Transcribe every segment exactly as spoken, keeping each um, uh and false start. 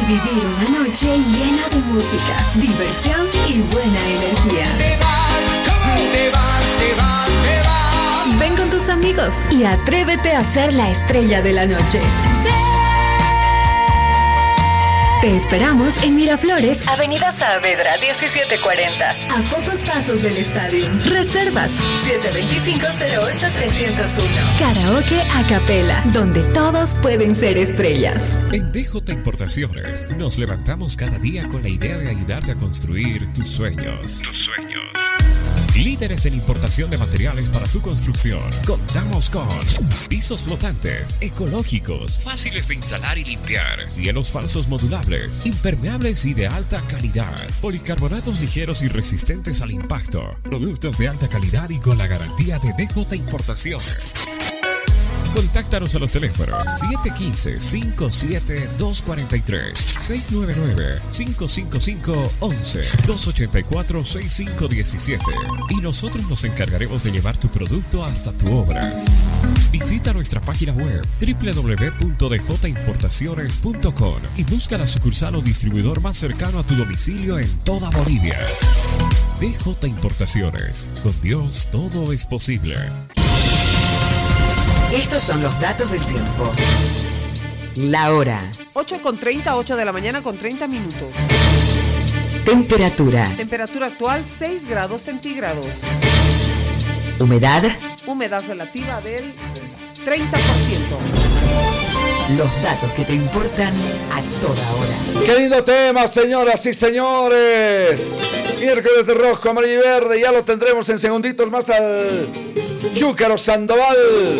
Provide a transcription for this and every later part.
vivir una noche llena de música, diversión y buena energía. Te vas, te vas, te vas, te vas. Ven con tus amigos y atrévete a ser la estrella de la noche. Te esperamos en Miraflores, Avenida Saavedra diecisiete cuarenta, a pocos pasos del estadio. Reservas siete dos cinco, cero ocho, tres cero uno. Karaoke a capela, donde todos pueden ser estrellas. En D J Importaciones nos levantamos cada día con la idea de ayudarte a construir tus sueños. Tus sueños. Líderes en importación de materiales para tu construcción. Contamos con pisos flotantes, ecológicos, fáciles de instalar y limpiar, cielos falsos modulables, impermeables y de alta calidad, policarbonatos ligeros y resistentes al impacto, productos de alta calidad y con la garantía de D J Importaciones. Contáctanos a los teléfonos siete uno cinco, cinco siete dos cuatro tres, seis nueve nueve, cinco cinco cinco, once, dos ocho cuatro, seis cinco uno siete y nosotros nos encargaremos de llevar tu producto hasta tu obra. Visita nuestra página web doble u doble u doble u punto d j importaciones punto com y busca la sucursal o distribuidor más cercano a tu domicilio en toda Bolivia. D J Importaciones. Con Dios todo es posible. Estos son los datos del tiempo. La hora. ocho con treinta, ocho de la mañana con treinta minutos. Temperatura. Temperatura actual seis grados centígrados. Humedad. Humedad relativa del treinta por ciento. Los datos que te importan a toda hora. ¡Qué lindo tema, señoras y señores! Miércoles de rojo, amarillo y verde. Ya lo tendremos en segunditos más al Chúcaro Sandoval.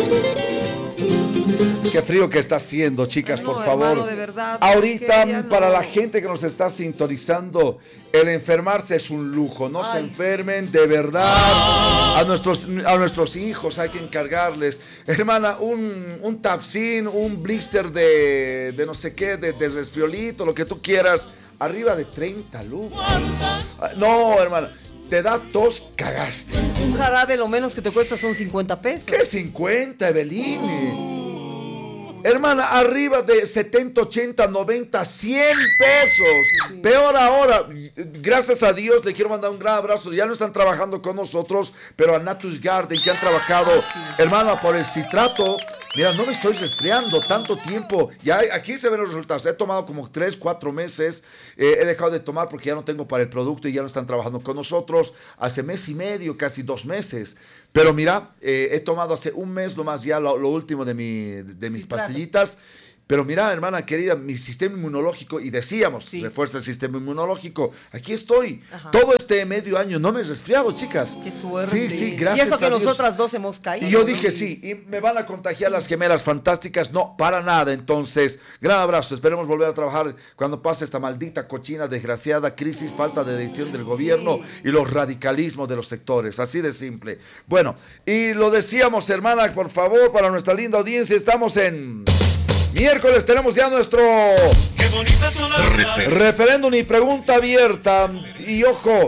Qué frío que está haciendo, chicas, no, por favor. Hermano, de verdad, ahorita, no. para la gente que nos está sintonizando, el enfermarse es un lujo. No Ay, se enfermen, de verdad. A nuestros, a nuestros hijos hay que encargarles. Hermana, un, un tapsin, un blister de, de no sé qué, de, de resfriolito, lo que tú quieras. Arriba de treinta lucas. No, hermana. Te da tos, cagaste. Un jarabe lo menos que te cuesta son cincuenta pesos. ¿Qué cincuenta, Eveline? Hermana, arriba de setenta, ochenta, noventa, cien pesos. Sí. Peor ahora. Gracias a Dios, le quiero mandar un gran abrazo. Ya no están trabajando con nosotros, pero a Natus Garden, que han trabajado, ah, sí. hermana, por el citrato. Mira, no me estoy resfriando tanto tiempo. Ya aquí se ven los resultados. He tomado como tres, cuatro meses. Eh, he dejado de tomar porque ya no tengo para el producto y ya no están trabajando con nosotros. Hace mes y medio, casi dos meses. Pero mira, eh, he tomado hace un mes nomás ya lo, lo último de, mi, de mis sí, pastillitas. Claro. Pero mira, hermana querida, mi sistema inmunológico, y decíamos, sí. refuerza el sistema inmunológico. Aquí estoy. Ajá. Todo este medio año no me he resfriado, chicas. Qué suerte. Sí, sí, gracias. Y eso que a Dios. Nosotras dos hemos caído. Y yo dije, sí, y me van a contagiar las gemelas fantásticas. No, para nada. Entonces, gran abrazo. Esperemos volver a trabajar cuando pase esta maldita, cochina, desgraciada crisis, falta de decisión del gobierno sí. y los radicalismos de los sectores. Así de simple. Bueno, y lo decíamos, hermana, por favor, para nuestra linda audiencia, estamos en... Miércoles tenemos ya nuestro Qué bonita son las Refer- referéndum y pregunta abierta. Y ojo,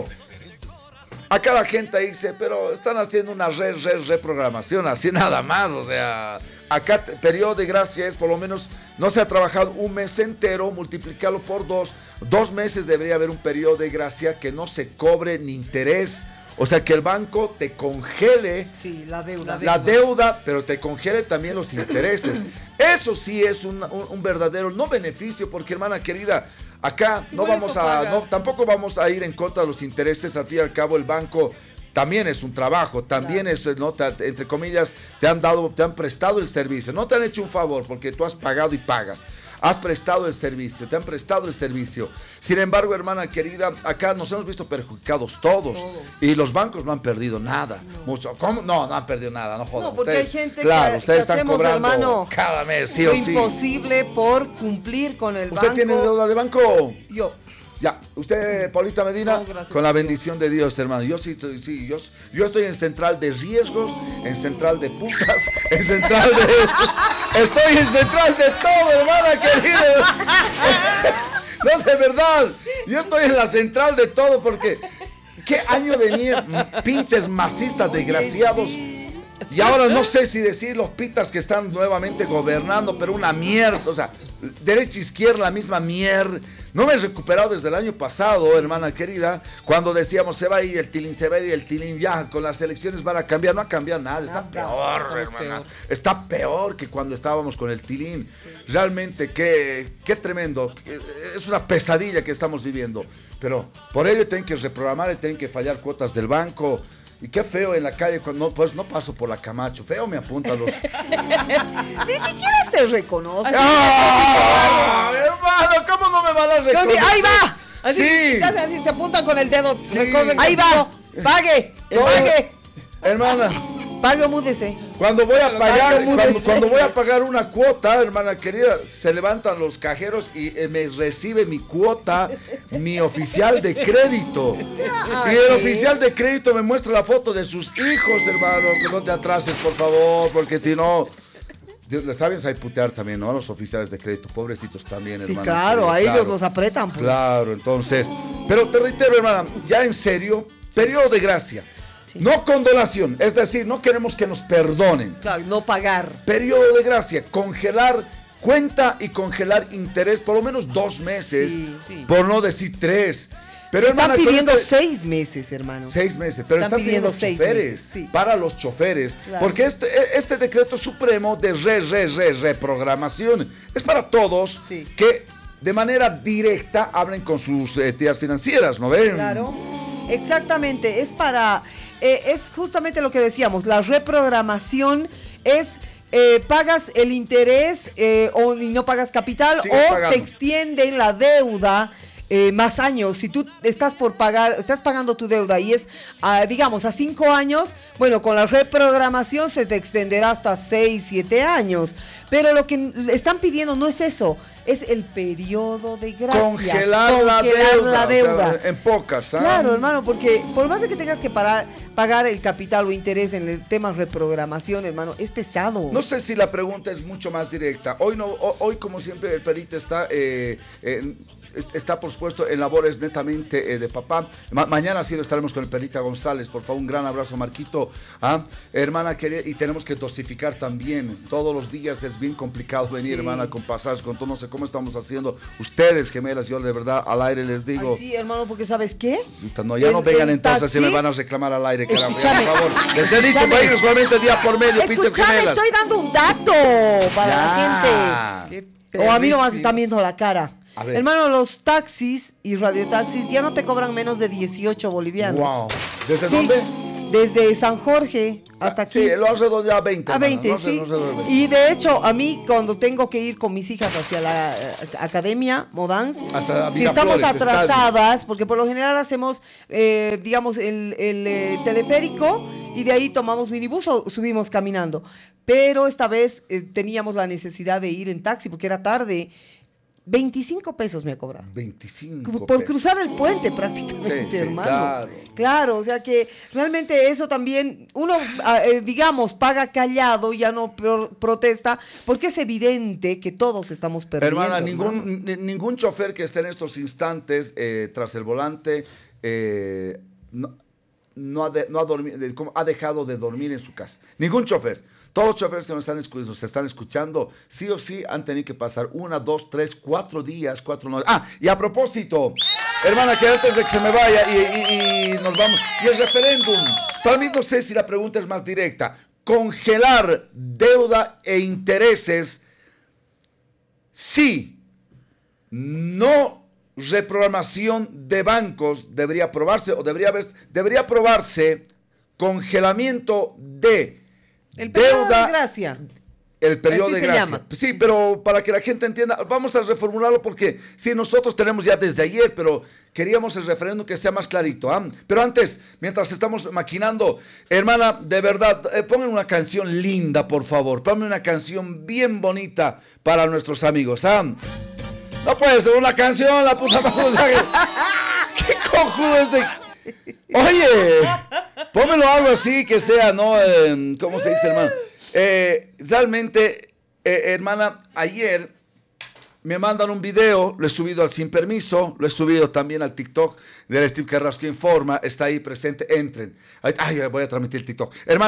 acá la gente dice, pero están haciendo una re, re, reprogramación, así nada más. O sea, acá te, periodo de gracia es por lo menos, no se ha trabajado un mes entero, multiplicarlo por dos. Dos meses debería haber un periodo de gracia que no se cobre ni interés. O sea, que el banco te congele sí, la, deuda, la deuda, pero te congele también los intereses. Eso sí es un, un, un verdadero no beneficio, porque hermana querida, acá no vamos a, no, tampoco vamos a ir en contra de los intereses. Al fin y al cabo el banco también es un trabajo, también claro. es, ¿no? Te, entre comillas, te han dado, te han prestado el servicio, no te han hecho un favor porque tú has pagado y pagas, has prestado el servicio, te han prestado el servicio. Sin embargo, hermana querida, acá nos hemos visto perjudicados todos, todos. y los bancos no han perdido nada. No. Mucho, ¿cómo? No, no han perdido nada, no jodan. No, porque ustedes, hay gente claro, que, ustedes que están hacemos, cobrando hermano, cada mes, sí lo o sí. imposible por cumplir con el ¿Usted banco. ¿Usted tiene deuda de banco? Yo. Ya, usted, Paulita Medina, no, con la bendición de Dios, hermano. Yo sí estoy, sí, yo, yo estoy en central de riesgos, en central de putas, en central de... Estoy en central de todo, hermana querida. No, de verdad. Yo estoy en la central de todo porque... ¿Qué año de mierda? Pinches masistas desgraciados. Y ahora no sé si decir los pitas que están nuevamente gobernando, pero una mierda, o sea, derecha, izquierda, la misma mierda. No me he recuperado desde el año pasado, hermana querida, cuando decíamos se va a ir el tilín, se va a ir el tilín, ya con las elecciones van a cambiar. No ha cambiado nada, está Nada, peor, estamos hermana. peor. Está peor que cuando estábamos con el tilín. Realmente, qué, qué tremendo. Es una pesadilla que estamos viviendo. Pero por ello tienen que reprogramar y tienen que fallar cuotas del banco. Y qué feo en la calle, cuando no, pues no paso por la Camacho. Feo me apunta los... Ni siquiera te reconoce. ¡Ah! Hermano, ¿cómo no me van a reconocer? ¡Ahí va! Así, Sí. y te hace así, se apuntan con el dedo. Sí. recorren ahí va. Pague. Todo- Pague. Hermana, Pague o múdese. cuando voy a pagar, Pague, cuando, múdese. cuando voy a pagar una cuota, hermana querida, se levantan los cajeros y eh, me recibe mi cuota, mi oficial de crédito. Ah, Y el ¿sí? oficial de crédito me muestra la foto de sus hijos, hermano. Que no te atrases, por favor, porque si no... Dios, les saben a putear también, ¿no? Los oficiales de crédito, pobrecitos también, Sí, hermana claro, querida, a ellos claro. los apretan. Pues. Claro, entonces. Pero te reitero, hermana, ya en serio, periodo de gracia. Sí. No condonación, es decir, no queremos que nos perdonen. Claro, no pagar. Periodo de gracia, congelar cuenta y congelar interés por lo menos dos meses, Sí, sí. por no decir tres. Pero Están hermana, con pidiendo este- seis meses, hermano. Seis meses, pero Están están, pidiendo, pidiendo seis choferes, meses, sí. para los choferes, Claro. porque este, este decreto supremo de re, re, re, reprogramación es para todos Sí. que de manera directa hablen con sus eh, tías financieras, ¿no ven? Claro, exactamente, es para, eh, es justamente lo que decíamos, la reprogramación es, eh, pagas el interés eh, o y no pagas capital Sigues o pagando. te extienden la deuda eh, más años. Si tú estás por pagar, estás pagando tu deuda y es, ah, digamos, a cinco años, bueno, con la reprogramación se te extenderá hasta seis, siete años. Pero lo que están pidiendo no es eso, es el periodo de gracia. Congelar, la Congelar deuda, la o sea, deuda. en pocas, ¿ah? Claro, hermano, porque por más de que tengas que parar, pagar el capital o interés en el tema reprogramación, hermano, es pesado. No sé si la pregunta es mucho más directa. Hoy, no, ho- hoy como siempre, el perito está, eh, eh, es- está por supuesto, en labores netamente eh, de papá. Ma- mañana sí lo estaremos con el perita González. Por favor, un gran abrazo, Marquito. ¿Ah? Hermana querida, y tenemos que dosificar también. Todos los días es bien complicado venir, Sí. hermana, con pasajes, con todo. No sé cómo estamos haciendo. Ustedes, gemelas, yo de verdad al aire les digo. Ay, sí, hermano, porque ¿sabes qué? Puta, no, ya El- no vengan el entonces si taxi- me van a reclamar al aire, carajo. Ya, Escúchame. por favor. Les he dicho, Escúchame. vayan solamente día por medio, pinches Escúchame, gemelas. estoy dando un dato para Ya. la gente. O a mí nomás me están viendo la cara. A ver. Hermano, los taxis y radiotaxis ya no te cobran menos de dieciocho bolivianos. Wow. ¿Desde Sí, dónde? Desde San Jorge hasta aquí. Sí, lo has redondeado a veinte. A hermano, veinte, no sé, sí. no sé, no sé. Y de hecho, a mí cuando tengo que ir con mis hijas hacia la eh, academia Modans, Hasta si estamos Miraflores, atrasadas, porque por lo general hacemos, eh, digamos, el, el, eh, teleférico y de ahí tomamos minibús o subimos caminando. Pero esta vez eh, teníamos la necesidad de ir en taxi porque era tarde. veinticinco pesos me ha cobrado. veinticinco. Por pesos. cruzar el puente prácticamente, Sí, sí, hermano. claro. Claro, o sea que realmente eso también, uno, ah, eh, digamos, paga callado, ya no pro- protesta, porque es evidente que todos estamos perdiendo. Hermana, hermano. ningún, ni- ningún chofer que esté en estos instantes eh, tras el volante eh, no, no, ha de- no ha, dormi- de- como ha dejado de dormir en su casa. Ningún chofer. Todos los choferes que nos están, escu- nos están escuchando, sí o sí han tenido que pasar una, dos, tres, cuatro días, cuatro noches. Ah, y a propósito, hermana, que antes de que se me vaya y, y- y nos vamos, y el referéndum, para mí no sé si la pregunta es más directa. Congelar deuda e intereses, sí, no reprogramación de bancos debería aprobarse o debería haber, debería aprobarse congelamiento de El periodo deuda, de gracia. el periodo Así de se gracia. llama. Sí, pero para que la gente entienda, vamos a reformularlo porque sí, nosotros tenemos ya desde ayer, pero queríamos el referéndum que sea más clarito. ¿ah? Pero antes, mientras estamos maquinando, hermana, de verdad, eh, pongan una canción linda, por favor. Pongan una canción bien bonita para nuestros amigos. ¿ah? No puede ser una canción, la puta madre. O sea, ¿qué, qué cojudo es de...? Oye, pónmelo algo así que sea, ¿no? Eh, ¿Cómo se dice, hermano? Eh, realmente, eh, hermana, ayer me mandan un video, lo he subido al Sin Permiso, lo he subido también al TikTok del Steve Carrasco Informa, está ahí presente, entren. Ay, ay, voy a transmitir el TikTok. Hermana,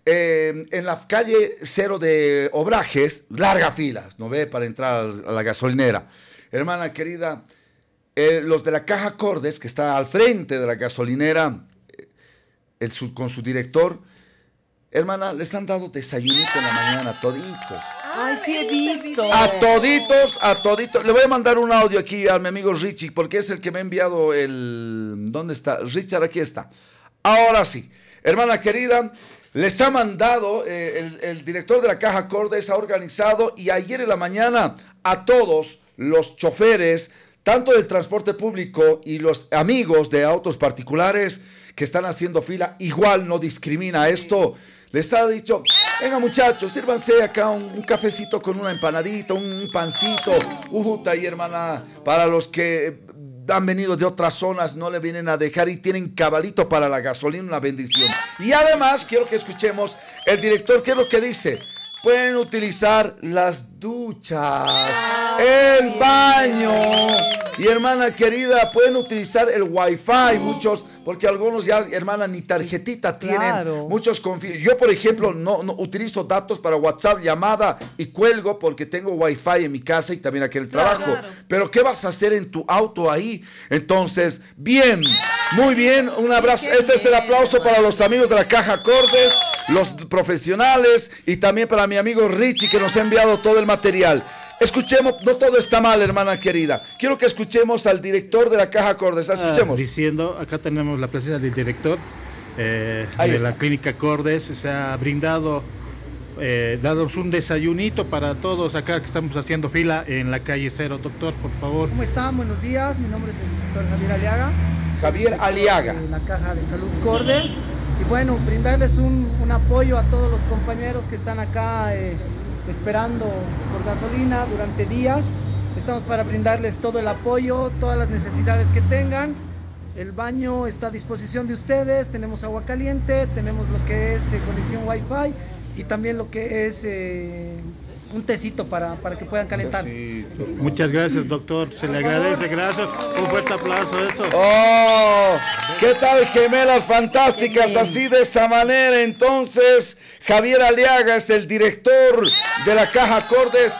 eh, en la calle Cero de Obrajes, larga filas, ¿no ve? Para entrar a la gasolinera. Hermana querida, eh, los de la Caja Cordes, que está al frente de la gasolinera, eh, el, su, con su director, hermana, les han dado desayunito en la mañana, toditos. Ay, sí he visto. A toditos, a toditos. Le voy a mandar un audio aquí a mi amigo Richie, porque es el que me ha enviado el... ¿Dónde está? Richard, aquí está. Ahora sí. Hermana querida, les ha mandado, eh, el, el director de la Caja Cordes ha organizado, y ayer en la mañana a todos los choferes, tanto del transporte público y los amigos de autos particulares que están haciendo fila, igual no discrimina esto. Les ha dicho, venga muchachos, sírvanse acá un, un cafecito con una empanadita, un, un pancito, ujuta y hermana, para los que han venido de otras zonas, no le vienen a dejar y tienen cabalito para la gasolina, una bendición. Y además, quiero que escuchemos el director, ¿qué es lo que dice? Pueden utilizar las duchas, el baño. Y hermana querida, pueden utilizar el wifi, muchos, porque algunos ya, hermana, ni tarjetita tienen. Claro. Muchos confían. Yo, por ejemplo, no, no utilizo datos para WhatsApp, llamada y cuelgo porque tengo wifi en mi casa y también aquí en el trabajo. Claro. Pero ¿qué vas a hacer en tu auto ahí? Entonces, bien, muy bien, un abrazo. Este es el aplauso para los amigos de la Caja Cordes, los profesionales y también para mi amigo Richie que nos ha enviado todo el material. Escuchemos, no todo está mal, hermana querida. Quiero que escuchemos al director de la Caja Cordes. Escuchemos. Ah, diciendo, acá tenemos la presencia del director eh, de está. la Clínica Cordes. Se ha brindado, eh, dados un desayunito para todos acá que estamos haciendo fila en la calle Cero. Doctor, por favor. ¿Cómo están? Buenos días. Mi nombre es el doctor Javier Aliaga. Javier Aliaga. De la Caja de Salud Cordes. Y bueno, brindarles un, un apoyo a todos los compañeros que están acá eh, esperando por gasolina durante días. Estamos para brindarles todo el apoyo, todas las necesidades que tengan. El baño está a disposición de ustedes, tenemos agua caliente, tenemos lo que es eh, conexión Wi-Fi y también lo que es eh, un tecito para, para que puedan calentarse. Muchas gracias, doctor. Se le agradece, gracias. Un fuerte aplauso, eso. ¡Oh! ¿Qué tal, gemelas fantásticas? Así de esa manera, entonces, Javier Aliaga es el director de la Caja Cordes.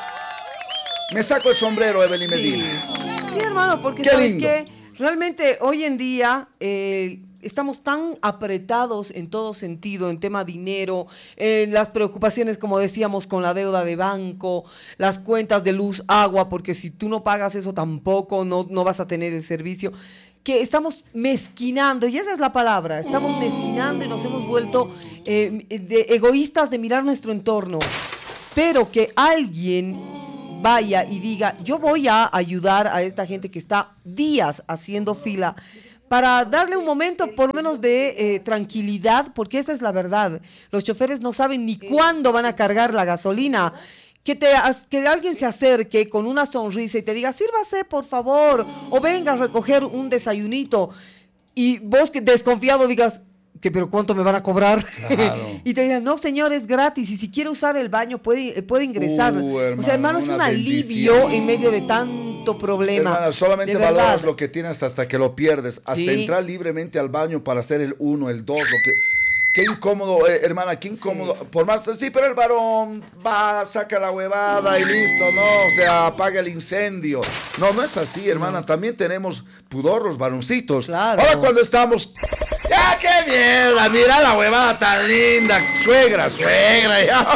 Me saco el sombrero, Evelyn Sí. Medina. Sí, hermano, porque Qué ¿sabes lindo. qué? Realmente hoy en día eh, estamos tan apretados en todo sentido, en tema dinero, eh, las preocupaciones, como decíamos, con la deuda de banco, las cuentas de luz, agua, porque si tú no pagas eso tampoco, no, no vas a tener el servicio, que estamos mezquinando, y esa es la palabra, estamos mezquinando y nos hemos vuelto eh, de egoístas de mirar nuestro entorno, pero que alguien vaya y diga, yo voy a ayudar a esta gente que está días haciendo fila para darle un momento por lo menos de eh, tranquilidad, porque esa es la verdad. Los choferes no saben ni cuándo van a cargar la gasolina. Que, te, que alguien se acerque con una sonrisa y te diga, sírvase por favor, o venga a recoger un desayunito, y vos que desconfiado digas, que pero ¿cuánto me van a cobrar? Claro. Y te digan, no señor, es gratis, y si quiere usar el baño puede, puede ingresar. Uh, hermano, o sea, hermano, es una un alivio bendición. en medio de tanto problema. Hermana, solamente de valoras verdad. lo que tienes hasta que lo pierdes. Hasta Sí. entrar libremente al baño para hacer el uno, el dos, lo que... Qué incómodo, eh, hermana, qué incómodo. Sí. Por más, sí, pero el varón va, saca la huevada y listo, ¿no? O sea, apaga el incendio. No, no es así, hermana. No. También tenemos pudor los varoncitos. Claro. Ahora cuando estamos... ¡Ya, qué mierda! Mira la huevada tan linda. Suegra, suegra. Ya.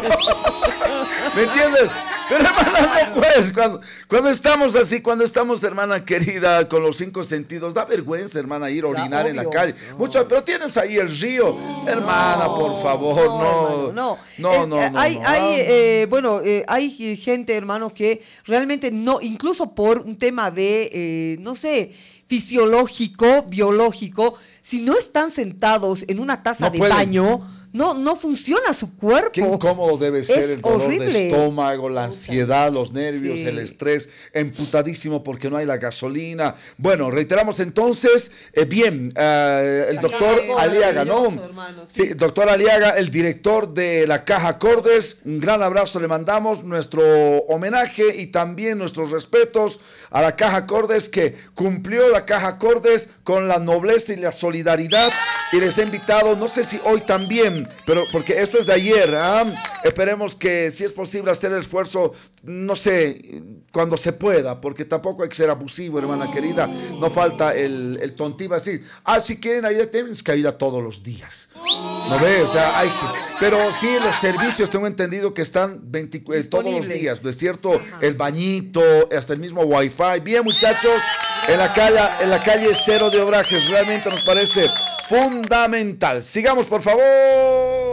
¿Me entiendes? Pero hermana, no pues, cuando, cuando estamos así, cuando estamos, hermana querida, con los cinco sentidos, da vergüenza, hermana, ir a orinar en la calle. No. Mucho, pero tienes ahí el río. Hermana, no, por favor, no. No, no, no. no. Eh, no, hay, no, hay no. eh, bueno, eh, hay gente, hermano, que realmente no, incluso por un tema de, eh, no sé, fisiológico, biológico, si no están sentados en una taza no de pueden. baño, no, no funciona su cuerpo. Qué incómodo debe ser es el dolor horrible. de estómago, la ansiedad, los nervios, Sí. el estrés, emputadísimo porque no hay la gasolina. Bueno, reiteramos entonces, eh, bien, eh, el La doctor Caja Aliaga, ¿no? maravilloso, hermano, sí. Sí, doctor Aliaga, el director de la Caja Cordes, un gran abrazo le mandamos, nuestro homenaje y también nuestros respetos a la Caja Cordes, que cumplió la Caja Cordes con la nobleza y la solidaridad y les he invitado, no sé si hoy también, pero porque esto es de ayer, ¿eh? Esperemos que si es posible hacer el esfuerzo, no sé, cuando se pueda, porque tampoco hay que ser abusivo, hermana querida. No falta el, el tontivo así. Ah, si quieren ayuda, tienes que ayudar todos los días. ¿No ves? O sea, hay, pero sí, los servicios tengo entendido que están veinte, eh, todos los días, ¿no es cierto? El bañito, hasta el mismo wifi. Bien, muchachos, en la calle, en la calle Cero de Obrajes, realmente nos parece fundamental. Sigamos, por favor.